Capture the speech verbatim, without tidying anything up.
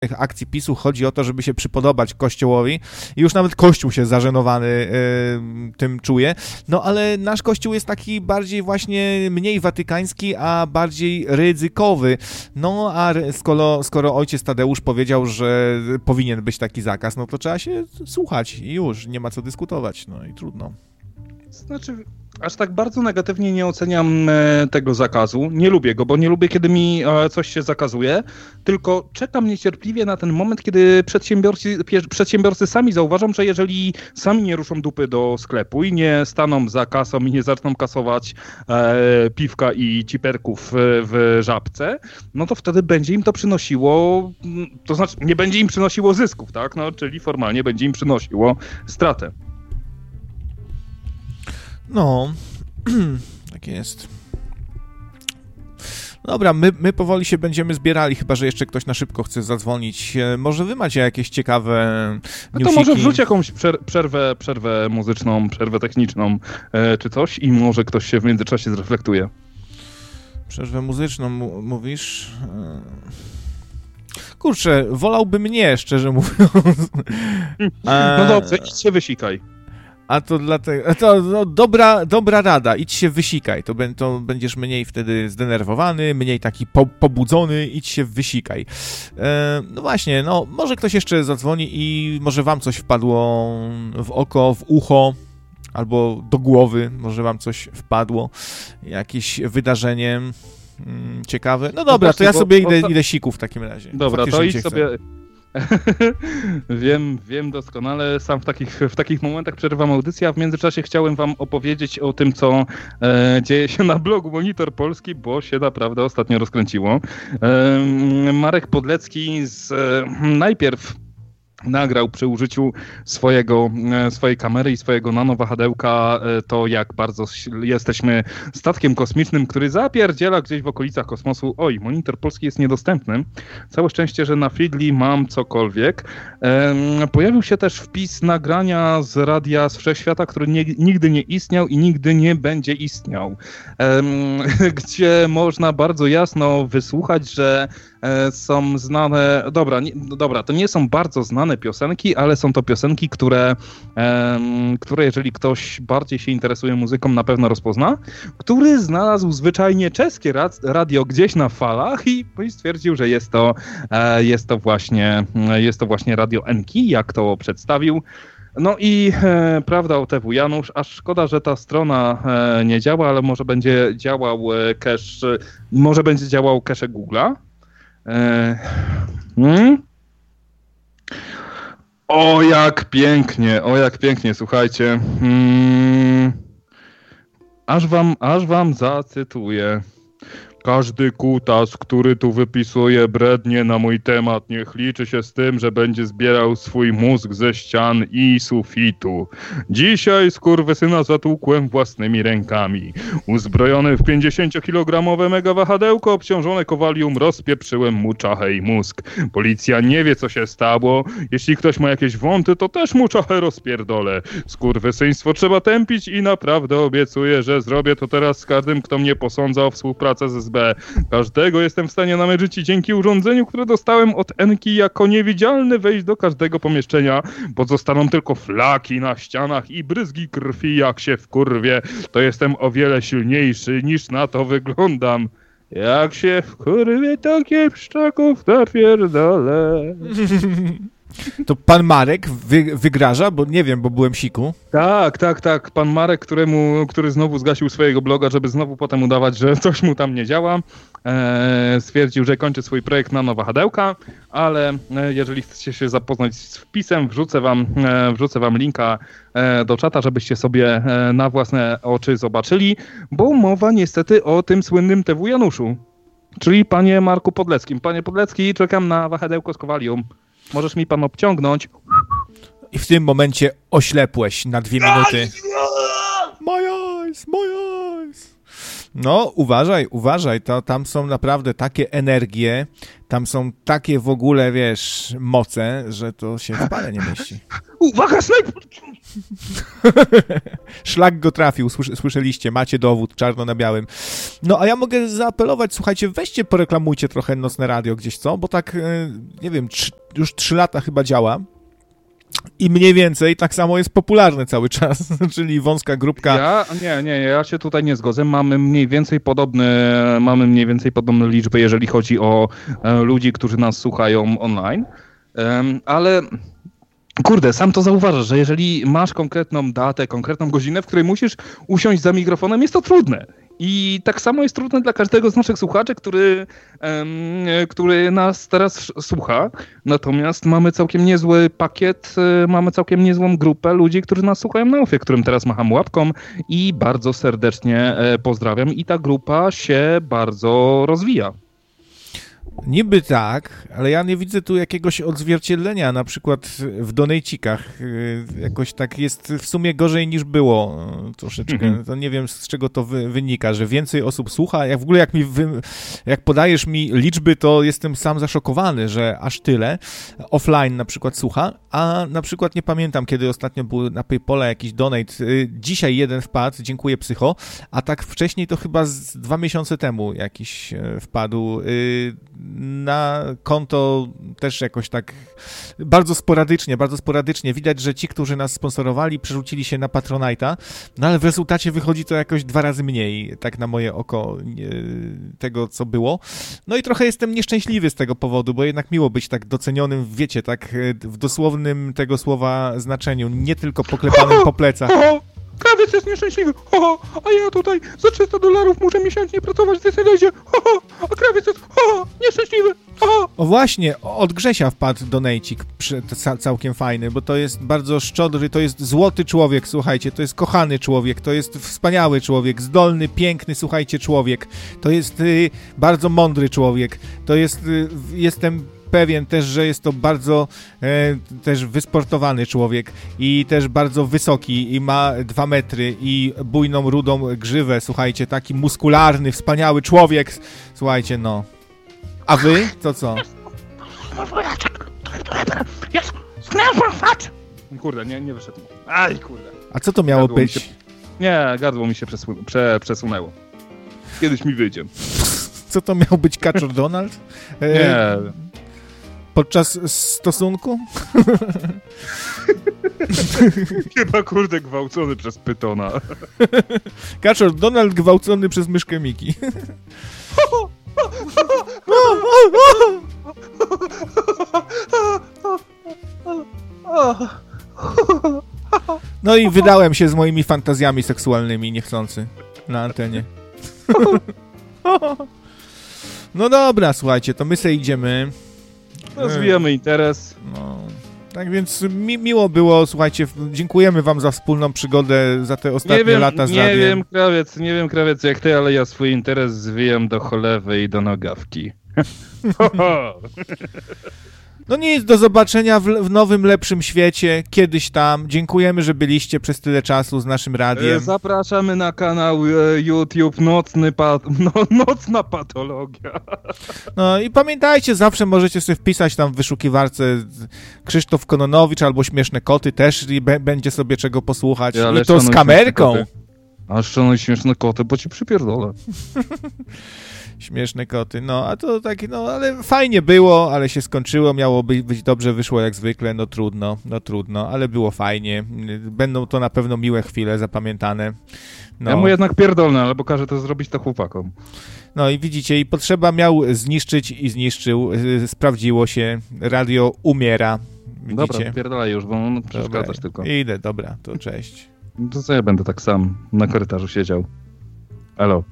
akcji PiSu chodzi o to, żeby się przypodobać Kościołowi i już nawet Kościół się zażenowany y, tym czuje, no ale nasz Kościół jest taki bardziej właśnie mniej watykański, a bardziej ryzykowy, no a skoro, skoro ojciec Tadeusz powiedział, że powinien być taki zakaz, no to trzeba się słuchać i już, nie ma co dyskutować, no i trudno. Znaczy, aż tak bardzo negatywnie nie oceniam e, tego zakazu. Nie lubię go, bo nie lubię, kiedy mi e, coś się zakazuje, tylko czekam niecierpliwie na ten moment, kiedy przedsiębiorcy, pie, przedsiębiorcy sami zauważą, że jeżeli sami nie ruszą dupy do sklepu i nie staną za kasą i nie zaczną kasować e, piwka i ciperków w, w Żabce, no to wtedy będzie im to przynosiło, to znaczy nie będzie im przynosiło zysków, tak? No, czyli formalnie będzie im przynosiło stratę. No, tak jest. Dobra, my, my powoli się będziemy zbierali, chyba że jeszcze ktoś na szybko chce zadzwonić. Może wy macie jakieś ciekawe newsiki? No to może wrzuć jakąś przerwę, przerwę muzyczną, przerwę techniczną e, czy coś i może ktoś się w międzyczasie zreflektuje. Przerwę muzyczną m- mówisz? Kurczę, wolałbym nie, szczerze mówiąc. No dobrze, idź się wysikaj. A to dlatego, to no, dobra, dobra rada, idź się wysikaj, to, to będziesz mniej wtedy zdenerwowany, mniej taki po, pobudzony, idź się wysikaj. E, no właśnie, no może ktoś jeszcze zadzwoni i może wam coś wpadło w oko, w ucho, albo do głowy, może wam coś wpadło, jakieś wydarzenie mm, ciekawe. No dobra, no właśnie, to ja sobie idę, idę siku w takim razie. Dobra, to idź sobie... wiem, wiem doskonale, sam w takich, w takich momentach przerywam audycję, a w międzyczasie chciałem wam opowiedzieć o tym, co e, dzieje się na blogu Monitor Polski, bo się naprawdę ostatnio rozkręciło. E, Marek Podlecki z, e, najpierw nagrał przy użyciu swojego, swojej kamery i swojego nanowahadełka to, jak bardzo jesteśmy statkiem kosmicznym, który zapierdziela gdzieś w okolicach kosmosu. Oj, Monitor Polski jest niedostępny. Całe szczęście, że na Feedly mam cokolwiek. Ehm, pojawił się też wpis nagrania z radia z Wszechświata, który nie, nigdy nie istniał i nigdy nie będzie istniał. Ehm, gdzie można bardzo jasno wysłuchać, że e, są znane... Dobra, nie, dobra, to nie są bardzo znane piosenki, ale są to piosenki, które, um, które jeżeli ktoś bardziej się interesuje muzyką, na pewno rozpozna, który znalazł zwyczajnie czeskie radio gdzieś na falach i stwierdził, że jest to, e, jest to właśnie, jest to właśnie Radio Enki, jak to przedstawił. No i e, prawda o T W Janusz, aż szkoda, że ta strona e, nie działa, ale może będzie działał e, cache, może będzie działał cache Google'a. E, hmm? O, jak pięknie, o, jak pięknie, słuchajcie. Hmm. Aż wam, aż wam zacytuję. Każdy kutas, który tu wypisuje brednie na mój temat, niech liczy się z tym, że będzie zbierał swój mózg ze ścian i sufitu. Dzisiaj skurwysyna zatłukłem własnymi rękami. Uzbrojony w pięćdziesięciokilogramowe megawahadełko obciążone kowalium rozpieprzyłem mu czachę i mózg. Policja nie wie, co się stało. Jeśli ktoś ma jakieś wąty, to też mu czachę rozpierdolę. Skurwysyństwo trzeba tępić i naprawdę obiecuję, że zrobię to teraz z każdym, kto mnie posądza o współpracę ze S B. Każdego jestem w stanie namierzyć i dzięki urządzeniu, które dostałem od Enki jako niewidzialny, wejść do każdego pomieszczenia. Pozostaną tylko flaki na ścianach i bryzgi krwi, jak się wkurwię. To jestem o wiele silniejszy niż na to wyglądam. Jak się wkurwię, takie pszczaków napierdolę. To pan Marek wy, wygraża, bo nie wiem, bo byłem siku. Tak, tak, tak. Pan Marek, któremu, który znowu zgasił swojego bloga, żeby znowu potem udawać, że coś mu tam nie działa, e, stwierdził, że kończy swój projekt na nowahadełka, ale e, jeżeli chcecie się zapoznać z wpisem, wrzucę wam, e, wrzucę wam linka e, do czata, żebyście sobie e, na własne oczy zobaczyli, bo mowa niestety o tym słynnym T W Januszu, czyli panie Marku Podleckim. Panie Podlecki, czekam na wahadełko z kowalium. Możesz mi pan obciągnąć. I w tym momencie oślepłeś na dwie minuty. My eyes, my eyes. No, uważaj, uważaj, to tam są naprawdę takie energie, tam są takie w ogóle, wiesz, moce, że to się w pale nie mieści. Uwaga, snajper! Szlak go trafił, słysz, słyszeliście, macie dowód, czarno na białym. No, a ja mogę zaapelować, słuchajcie, weźcie, poreklamujcie trochę Nocne Radio gdzieś, co? Bo tak, nie wiem, trzy, już trzy lata chyba działa. I mniej więcej tak samo jest popularny cały czas, czyli wąska grupka. Ja, nie, nie, ja się tutaj nie zgodzę. Mamy mniej więcej podobne, mamy mniej więcej podobne liczby, jeżeli chodzi o e, ludzi, którzy nas słuchają online, e, ale kurde, sam to zauważasz, że jeżeli masz konkretną datę, konkretną godzinę, w której musisz usiąść za mikrofonem, jest to trudne. I tak samo jest trudne dla każdego z naszych słuchaczy, który, um, który nas teraz słucha. Natomiast mamy całkiem niezły pakiet, mamy całkiem niezłą grupę ludzi, którzy nas słuchają na ofie, którym teraz macham łapką i bardzo serdecznie pozdrawiam. I ta grupa się bardzo rozwija. Niby tak, ale ja nie widzę tu jakiegoś odzwierciedlenia, na przykład w donejcikach. Jakoś tak jest w sumie gorzej niż było troszeczkę. Mm-hmm. To nie wiem, z czego to wy, wynika, że więcej osób słucha. Jak w ogóle jak mi wy, jak podajesz mi liczby, to jestem sam zaszokowany, że aż tyle offline na przykład słucha, a na przykład nie pamiętam, kiedy ostatnio był na PayPala jakiś donate. Dzisiaj jeden wpadł, dziękuję psycho, a tak wcześniej to chyba z dwa miesiące temu jakiś wpadł na konto też jakoś tak bardzo sporadycznie, bardzo sporadycznie. Widać, że ci, którzy nas sponsorowali, przerzucili się na Patronite'a, no ale w rezultacie wychodzi to jakoś dwa razy mniej, tak na moje oko, tego, co było. No i trochę jestem nieszczęśliwy z tego powodu, bo jednak miło być tak docenionym, wiecie, tak w dosłownym tego słowa znaczeniu, nie tylko poklepanym po plecach. Krawiec jest nieszczęśliwy, ho, ho, a ja tutaj za trzysta dolarów muszę miesięcznie pracować w Decylezie, ho, ho, a krawiec jest, ho, ho, nieszczęśliwy, ho, ho. O właśnie, od Grzesia wpadł donejcik, całkiem fajny, bo to jest bardzo szczodry, to jest złoty człowiek, słuchajcie, to jest kochany człowiek, to jest wspaniały człowiek, zdolny, piękny, słuchajcie, człowiek, to jest y, bardzo mądry człowiek, to jest, y, jestem pewien też, że jest to bardzo e, też wysportowany człowiek i też bardzo wysoki i ma dwa metry i bujną, rudą grzywę, słuchajcie, taki muskularny, wspaniały człowiek, słuchajcie, no. A wy? To co? Jest! Kurde, nie, nie wyszedł. Aj, kurde. A co to miało gardło być? Się, nie, gardło mi się przesu- prze, przesunęło. Kiedyś mi wyjdzie. Co to miał być Kaczor Donald? E, nie. Podczas stosunku? Chyba, kurde, gwałcony przez pytona. Kaczor Donald gwałcony przez myszkę Miki. No i wydałem się z moimi fantazjami seksualnymi niechcący na antenie. No dobra, słuchajcie, to my sobie idziemy. Rozwijamy interes. No, tak więc mi, miło było, słuchajcie, dziękujemy wam za wspólną przygodę, za te ostatnie nie wiem, lata z nie radiem. wiem, krawiec, nie wiem, krawiec jak ty, ale ja swój interes zwijam do cholewy i do nogawki. No nic, do zobaczenia w, w nowym, lepszym świecie, kiedyś tam. Dziękujemy, że byliście przez tyle czasu z naszym radiem. Zapraszamy na kanał YouTube Nocny pat... no, Nocna Patologia. No i pamiętajcie, zawsze możecie sobie wpisać tam w wyszukiwarce Krzysztof Kononowicz albo Śmieszne Koty, też i b- będzie sobie czego posłuchać. Ja, i to z kamerką. A szczerze, Śmieszne Koty, bo ci przypierdolę. Śmieszne koty, no, a to taki, no, ale fajnie było, ale się skończyło, miało być, być dobrze, wyszło jak zwykle, no trudno, no trudno, ale było fajnie, będą to na pewno miłe chwile zapamiętane. No. Ja mu jednak pierdolę, albo każę to zrobić to chłopakom. No i widzicie, i potrzeba miał zniszczyć i zniszczył, sprawdziło się, radio umiera, widzicie? Dobra, pierdolaj już, bo no, przeszkadzasz tylko. Idę, dobra, to cześć. To co ja będę tak sam na korytarzu siedział? Elo.